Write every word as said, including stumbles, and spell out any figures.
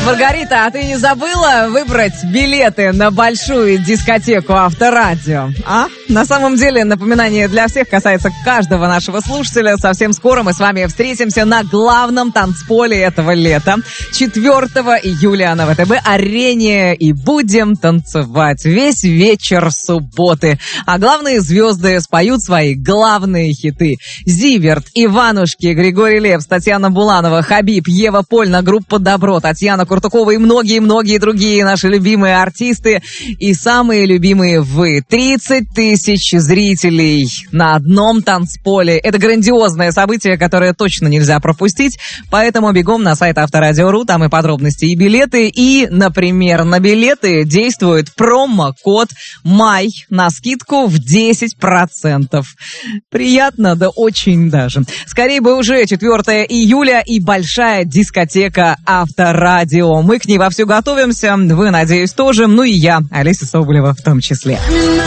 Маргарита, а ты не забыла выбрать билеты на большую дискотеку Авторадио? А? На самом деле, напоминание для всех касается каждого нашего слушателя. Совсем скоро мы с вами встретимся на главном танцполе этого лета. четвёртого июля на ВТБ-арене. И будем танцевать весь вечер субботы. А главные звезды споют свои главные хиты. Зиверт, Иванушки, Григорий Лепс, Татьяна Буланова, Хабиб, Ева Польна, группа «Добро», Татьяна Куртукова и многие-многие другие наши любимые артисты. И самые любимые вы. тридцать тысяч зрителей на одном танцполе. Это грандиозное событие, которое точно нельзя пропустить. Поэтому бегом на сайт Авторадио точка ру, там и подробности, и билеты. И, например, на билеты действует промокод «Май» на скидку в десять процентов. Приятно, да очень даже. Скорее бы уже четвёртого июля и большая дискотека Авторадио. Мы к ней вовсю готовимся. Вы, надеюсь, тоже. Ну и я, Олеся Соболева, в том числе.